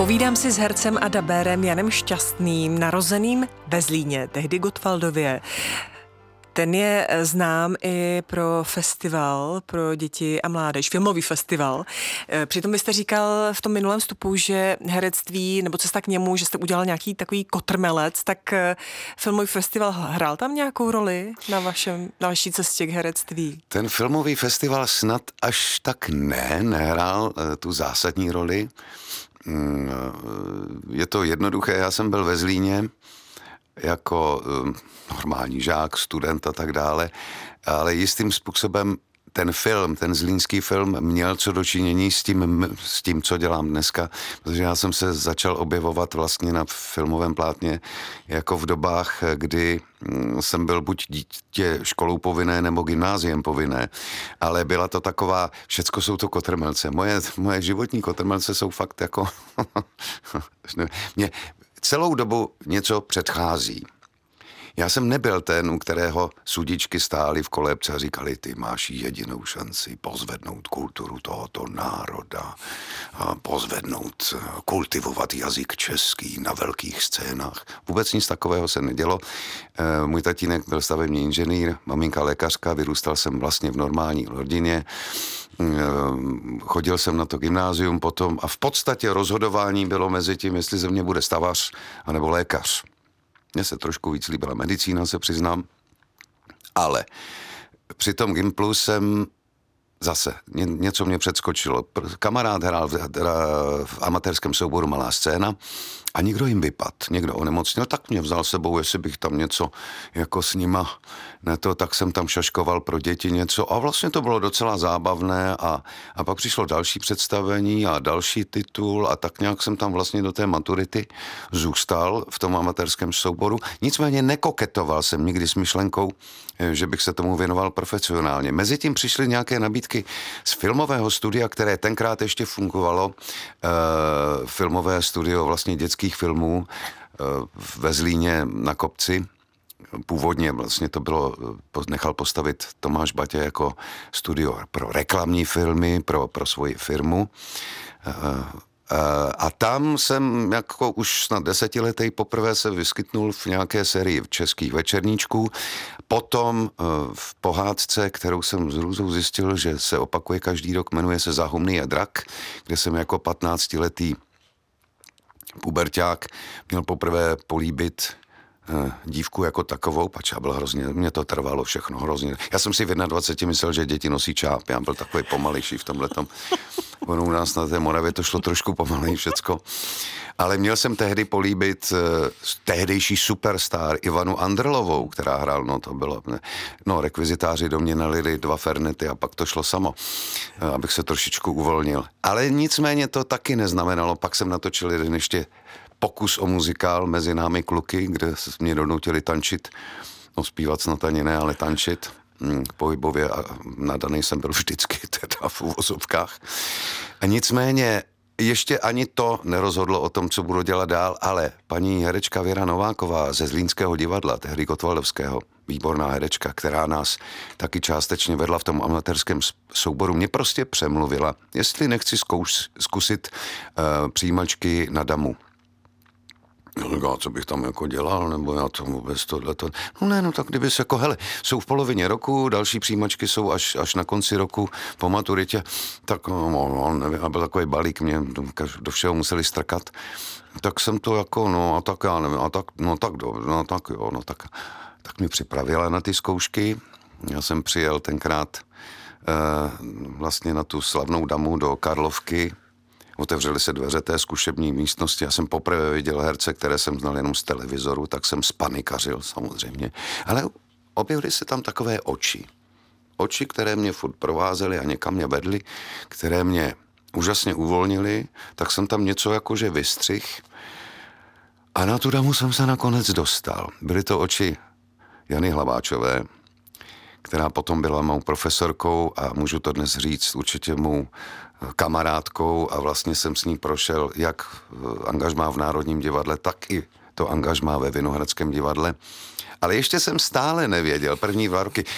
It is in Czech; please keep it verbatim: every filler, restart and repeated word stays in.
Povídám si s hercem a dabérem Janem Šťastným, narozeným ve Zlíně, tehdy Gottwaldově. Ten je znám i pro festival pro děti a mládež, filmový festival. Přitom vy jste říkal v tom minulém vstupu, že herectví, nebo cesta k němu, že jste udělal nějaký takový kotrmelec, tak filmový festival hrál tam nějakou roli na, vašem, na vaší cestě k herectví? Ten filmový festival snad až tak ne, nehrál tu zásadní roli. Je to jednoduché, já jsem byl ve Zlíně jako normální žák, student a tak dále, ale jistým způsobem ten film, ten zlínský film měl co dočinění s tím, s tím, co dělám dneska, protože já jsem se začal objevovat vlastně na filmovém plátně jako v dobách, kdy jsem byl buď dítě školou povinné nebo gymnáziem povinné, ale byla to taková, všecko jsou to kotrmelce. Moje, moje životní kotrmelce jsou fakt jako mě celou dobu něco předchází. Já jsem nebyl ten, u kterého sudičky stály v kolébce a říkali, ty máš jedinou šanci pozvednout kulturu tohoto národa, a pozvednout, kultivovat jazyk český na velkých scénách. Vůbec nic takového se nedělo. Můj tatínek byl stavební inženýr, maminka lékařka, vyrůstal jsem vlastně v normální rodině. Chodil jsem na to gymnázium potom a v podstatě rozhodování bylo mezi tím, jestli ze mě bude stavař anebo lékař. Mně se trošku víc líbila medicína, se přiznám, ale při tom Gimplu jsem zase, ně, něco mě předskočilo. Kamarád hrál v, v amatérském souboru Malá scéna a někdo jim vypad, někdo onemocněl, tak mě vzal sebou, jestli bych tam něco jako s nima, ne to, tak jsem tam šaškoval pro děti něco a vlastně to bylo docela zábavné a, a pak přišlo další představení a další titul a tak nějak jsem tam vlastně do té maturity zůstal v tom amatérském souboru. Nicméně nekoketoval jsem nikdy s myšlenkou, že bych se tomu věnoval profesionálně. Mezitím přišly nějaké nabídky z filmového studia, které tenkrát ještě fungovalo, e, filmové studio vlastně dětských filmů e, ve Zlíně na Kopci. Původně vlastně to bylo, nechal postavit Tomáš Batě jako studio pro reklamní filmy, pro, pro svoji firmu. E, A tam jsem jako už snad desetiletej poprvé se vyskytnul v nějaké sérii českých večerníčků. Potom v pohádce, kterou jsem s hrůzou zjistil, že se opakuje každý rok, jmenuje se Zahumný a drak, kde jsem jako patnáctiletý puberťák měl poprvé políbit dívku jako takovou, pač já byl hrozně, mě to trvalo všechno hrozně. Já jsem si v dvaceti jedné myslel, že děti nosí čáp, já byl takový pomalejší v tomhletom. Ono u nás na té Moravě to šlo trošku pomalej všecko. Ale měl jsem tehdy políbit uh, tehdejší superstar Ivanu Andrlovou, která hrál, no to bylo, ne, no rekvizitáři do mě nalili dva fernety a pak to šlo samo, uh, abych se trošičku uvolnil. Ale nicméně to taky neznamenalo, pak jsem natočil jeden ještě pokus o muzikál mezi námi kluky, kde mě donutili tančit, no zpívat snad ani ne, ale tančit. Pohybově a nadaný jsem byl vždycky teda v uvozovkách. A nicméně ještě ani to nerozhodlo o tom, co budu dělat dál, ale paní herečka Věra Nováková ze Zlínského divadla, tehdy Gottwaldovského, výborná herečka, která nás taky částečně vedla v tom amatérském souboru, mě prostě přemluvila, jestli nechci zkous, zkusit uh, přijímačky na damu. No, co bych tam jako dělal, nebo já to vůbec tohleto. No ne, no tak kdyby se jako, hele, jsou v polovině roku, další přijímačky jsou až, až na konci roku po maturitě, tak no, no nevím, byl takový balík, mě do, do všeho museli strkat, tak jsem to jako, no a tak já nevím, a tak, no tak do, no tak jo, no tak, tak mě připravila na ty zkoušky, já jsem přijel tenkrát eh, vlastně na tu slavnou damu do Karlovky. Otevřely se dveře té zkušební místnosti. Já jsem poprvé viděl herce, které jsem znal jenom z televizoru, tak jsem spanikařil samozřejmě. Ale objevily se tam takové oči. Oči, které mě furt provázely a někam mě vedly, které mě úžasně uvolnily, tak jsem tam něco jakože vystřih. A na tu damu jsem se nakonec dostal. Byly to oči Jany Hlaváčové, která potom byla mou profesorkou a můžu to dnes říct, určitě mou kamarádkou a vlastně jsem s ní prošel jak angažmá v Národním divadle, tak i to angažmá ve Vinohradském divadle. Ale ještě jsem stále nevěděl, první dva roky,